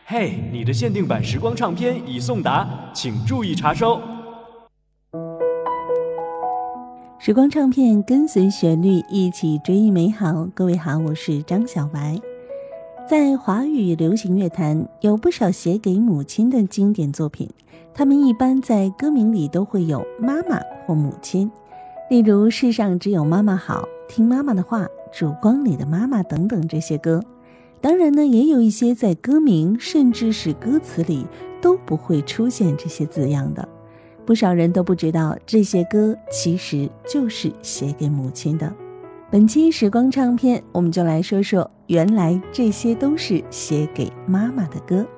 嘿，你的限定版时光唱片已送达，请注意查收。 时光唱片跟随旋律一起追忆美好。各位好，我是张小白。在华语流行乐坛有不少写给母亲的经典作品，他们一般在歌名里都会有妈妈或母亲，例如世上只有妈妈好，听妈妈的话，烛光里的妈妈等等这些歌。当然呢，也有一些在歌名甚至是歌词里都不会出现这些字样的。不少人都不知道这些歌其实就是写给母亲的。本期时光唱片，我们就来说说原来这些都是写给妈妈的歌。